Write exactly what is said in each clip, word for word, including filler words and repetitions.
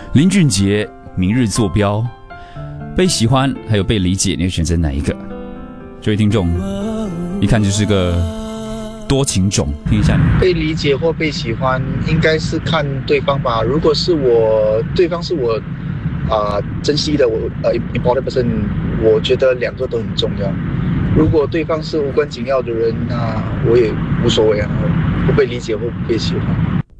林俊杰，明日坐标，被喜欢还有被理解，你会选择哪一个？这位听众，一看就是个多情种，听一下你。 被理解或被喜欢，应该是看对方吧。如果是我，对方是我啊、呃、珍惜的，我呃 important person， 我觉得两个都很重要。如果对方是无关紧要的人，那我也无所谓啊，不被理解或不被喜欢。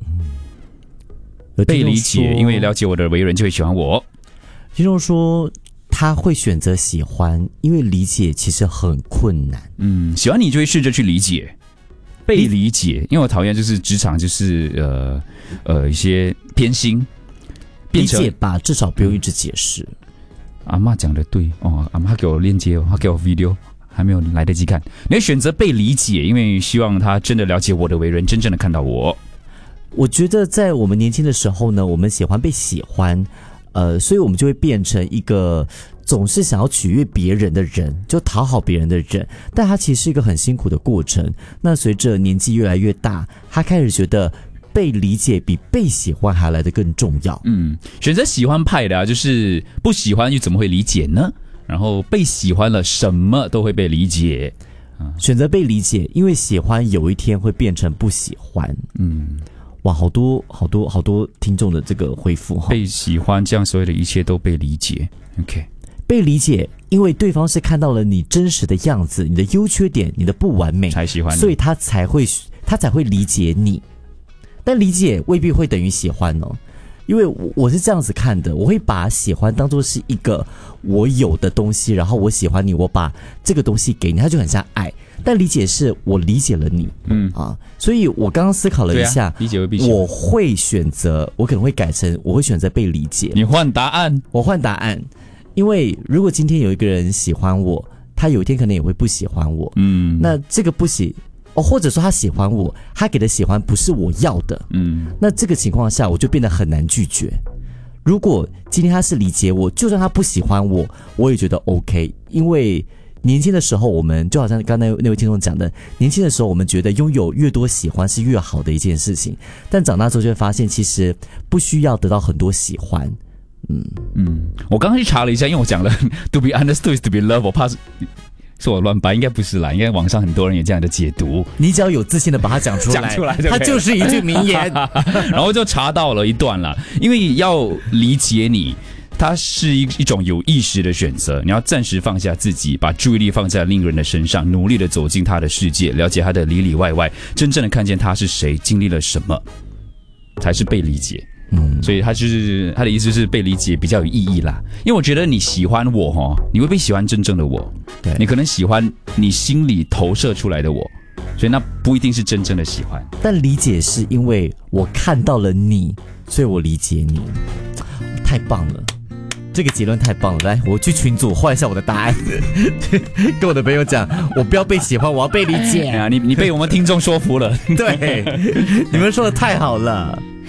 被理解，因为了解我的为人就会喜欢我。 听众说他会选择喜欢，因为理解其实很困难。 嗯，喜欢你就会试着去理解，被理解，因为我讨厌就是职场就是呃呃一些偏心， 理解吧，至少不用一直解释。 阿嬷讲的对哦，阿嬷给我链接哦，她给我 video。还没有来得及看，你会选择被理解，因为希望他真的了解我的为人，真正的看到我。 我觉得在我们年轻的时候呢，我们喜欢被喜欢，呃，所以我们就会变成一个总是想要取悦别人的人，就讨好别人的人。但他其实是一个很辛苦的过程。那随着年纪越来越大，他开始觉得被理解比被喜欢还来得更重要。 嗯，选择喜欢派的啊，就是不喜欢又怎么会理解呢？然后被喜欢了，什么都会被理解。 选择被理解，因为喜欢有一天会变成不喜欢。 嗯， 哇，好多好多好多听众的这个回复。 被喜欢，这样所有的一切都被理解。OK， 被理解，因为对方是看到了你真实的样子，你的优缺点，你的不完美， 才喜欢你， 所以他才会他才会理解你。但理解未必会等于喜欢哦。因为我是这样子看的，我会把喜欢当作是一个我有的东西，然后我喜欢你，我把这个东西给你，它就很像爱。但理解是我理解了你，嗯啊，所以我刚刚思考了一下， 啊、理解未必喜欢， 我会选择，我可能会改成，我会选择被理解。 你换答案， 我换答案，因为如果今天有一个人喜欢我，他有一天可能也会不喜欢我，嗯，那这个不喜。哦，或者说他喜欢我，他给的喜欢不是我要的，嗯，那这个情况下我就变得很难拒绝。如果今天他是理解我，就算他不喜欢我，我也觉得 OK， 因为年轻的时候我们就好像刚才那位听众讲的，年轻的时候我们觉得拥有越多喜欢是越好的一件事情，但长大之后就会发现其实不需要得到很多喜欢。嗯嗯，我刚刚去查了一下，因为我讲了 to be understood is to be loved， 我怕是是我乱掰，应该不是啦，应该网上很多人有这样的解读。 你只要有自信的把它讲出来， 讲出来， 它就是一句名言。 然后就查到了一段啦，因为要理解你，它是一一种有意识的选择。你要暂时放下自己，把注意力放在另一个人的身上，努力的走进他的世界，了解他的里里外外，真正的看见他是谁，经历了什么，才是被理解。嗯，所以他就是他的意思是被理解比较有意义啦，因为我觉得你喜欢我齁，你未必喜欢真正的我，对，你可能喜欢你心里投射出来的我，所以那不一定是真正的喜欢。 但理解是因为我看到了你，所以我理解你，太棒了。这个结论太棒了，来，我去群组换一下我的答案，跟我的朋友讲，我不要被喜欢，我要被理解。 啊，你你被我们听众说服了， 对，你们说的太好了。